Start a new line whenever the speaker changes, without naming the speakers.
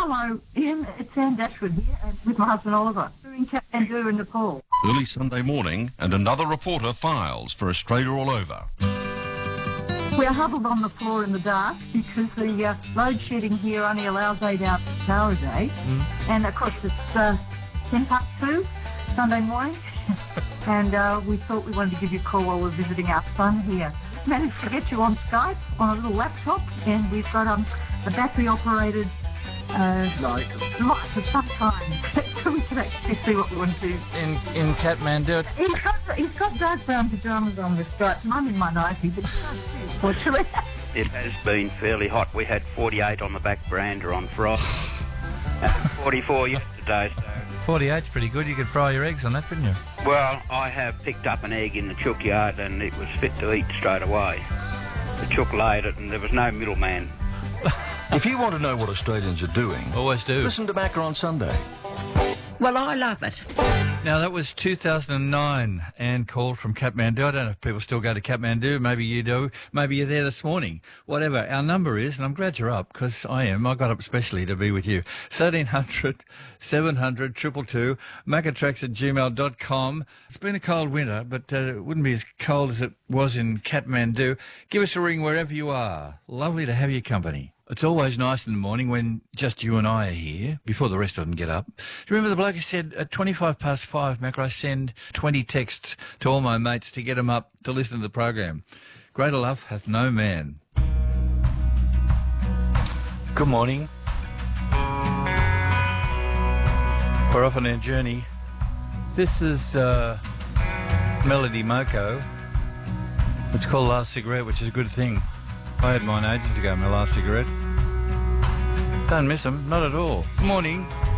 Hello, Ian. It's Anne Dashwood here, and with my husband Oliver. We're in Kathmandu in Nepal.
Early Sunday morning, and another reporter files for Australia All Over.
We're huddled on the floor in the dark because the load shedding here only allows 8 hours of power a day. And of course it's 2 Sunday morning. And we thought we wanted to give you a call while we're visiting our son here. Managed to get you on Skype on a little laptop, and we've got a battery-operated light of some kind, so we can actually see what we want to do.
In Kathmandu.
He's got dark brown pyjamas on with stripes, and I'm in my 90s, but you can't see, unfortunately.
It has been fairly hot. We had 48 on the back veranda on Friday, and 44 yesterday. So.
48's pretty good. You could fry your eggs on that, couldn't you?
Well, I have picked up an egg in the chook yard, and it was fit to eat straight away. The chook laid it, and there was no middleman.
If you want to know what Australians are doing,
Always do.
listen to Macca on Sunday.
Well, I love it.
Now, that was 2009. Anne called from Kathmandu. I don't know if people still go to Kathmandu. Maybe you do. Maybe you're there this morning. Whatever. Our number is, and I'm glad you're up, because I am. I got up especially to be with you. 1300 700 222, maccatracks@gmail.com. It's been a cold winter, but it wouldn't be as cold as it was in Kathmandu. Give us a ring wherever you are. Lovely to have your company. It's always nice in the morning when just you and I are here, before the rest of them get up. Do you remember the bloke who said, at 5:25, Macca, I send 20 texts to all my mates to get them up to listen to the program. Greater love hath no man. Good morning. We're off on our journey. This is Melody Moko. It's called Last Cigarette, which is a good thing. I had mine ages ago, my last cigarette. Don't miss them, not at all. Good morning.